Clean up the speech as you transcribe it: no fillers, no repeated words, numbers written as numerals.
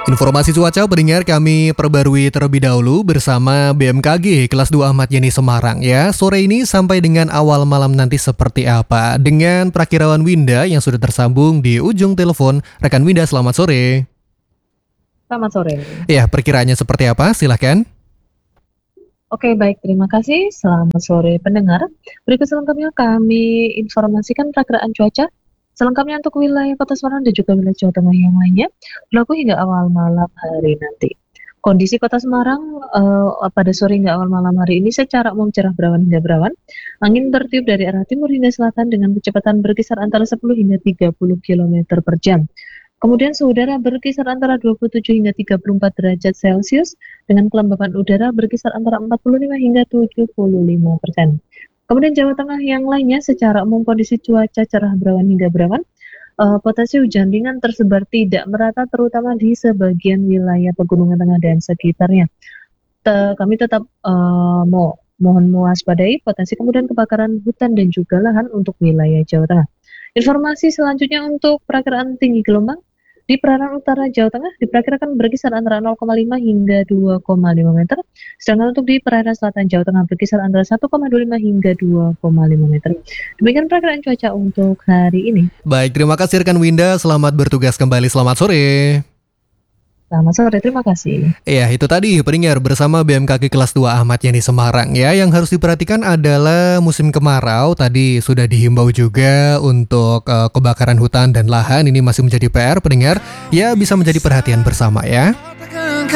Informasi cuaca pendengar kami perbarui terlebih dahulu bersama BMKG kelas 2 Ahmad Yani Semarang ya. Sore ini sampai dengan awal malam nanti seperti apa? Dengan Prakirawan Winda yang sudah tersambung di ujung telepon. Rekan Winda, selamat sore. Selamat sore. Ya, perkiraannya seperti apa? Silahkan. Oke, baik. Terima kasih. Selamat sore pendengar. Berikut selengkapnya kami informasikan perakiraan cuaca selengkapnya untuk wilayah Kota Semarang dan juga wilayah Jawa Tengah yang lainnya berlaku hingga awal malam hari nanti. Kondisi Kota Semarang pada sore hingga awal malam hari ini secara umum cerah berawan hingga berawan. Angin bertiup dari arah timur hingga selatan dengan kecepatan berkisar antara 10 hingga 30 km per jam. Kemudian suhu udara berkisar antara 27 hingga 34 derajat Celcius dengan kelembapan udara berkisar antara 45 hingga 75%. Kemudian Jawa Tengah yang lainnya secara umum kondisi cuaca cerah berawan hingga berawan. Potensi hujan ringan tersebar tidak merata terutama di sebagian wilayah pegunungan tengah dan sekitarnya. Kami tetap mohon mewaspadai potensi kemudian kebakaran hutan dan juga lahan untuk wilayah Jawa Tengah. Informasi selanjutnya untuk perakiraan tinggi gelombang. Di perairan utara Jawa Tengah diperkirakan berkisar antara 0,5 hingga 2,5 meter. Sedangkan untuk di perairan selatan Jawa Tengah berkisar antara 1,25 hingga 2,5 meter. Demikian perakiraan cuaca untuk hari ini. Baik, terima kasih rekan Winda. Selamat bertugas kembali. Selamat sore. Selamat sore, terima kasih. Ya, itu tadi pendengar bersama BMKG kelas 2 Ahmad Yani Semarang ya. Yang harus diperhatikan adalah musim kemarau. Tadi sudah dihimbau juga untuk kebakaran hutan dan lahan. Ini masih menjadi PR pendengar. Ya, bisa menjadi perhatian bersama ya.